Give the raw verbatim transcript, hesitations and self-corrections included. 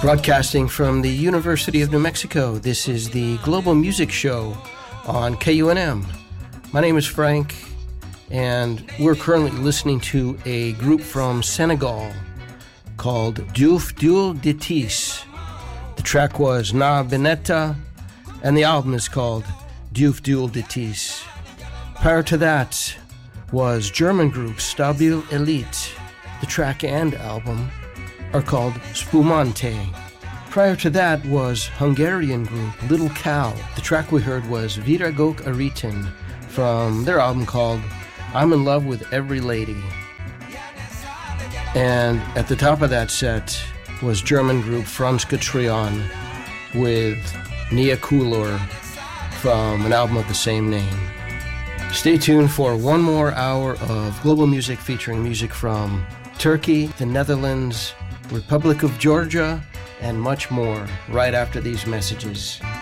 Broadcasting from the University of New Mexico, this is the Global Music Show on K U N M. My name is Frank, and we're currently listening to a group from Senegal called Diouf Duel de Tis. The track was Na Benetta, and the album is called Diouf Duel de Tis. Prior to that was German group Stabil Elite. The track and album are called Spumante. Prior to that was Hungarian group Little Cow. The track we heard was Viragok Aritin from their album called I'm in Love with Every Lady. And at the top of that set was German group Franska Trion with Nia Kulor from an album of the same name. Stay tuned for one more hour of global music featuring music from Turkey, the Netherlands, Republic of Georgia, and much more right after these messages.